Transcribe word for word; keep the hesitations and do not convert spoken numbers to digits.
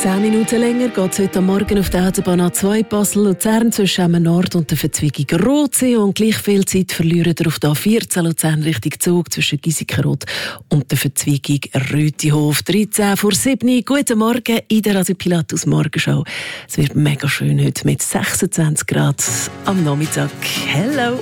Zehn Minuten länger geht es heute Morgen auf der Autobahn A zwei Basel-Luzern zwischen Nord und der Verzweigung Rotsee, und gleich viel Zeit verlieren ihr auf der A vierzehn Luzern Richtung Zug zwischen Giesikenrod und der Verzweigung Rütihof. dreizehn vor sieben. Guten Morgen in der Radio Pilatus Morgenschau. Es wird mega schön heute mit sechsundzwanzig Grad am Nachmittag. Hello!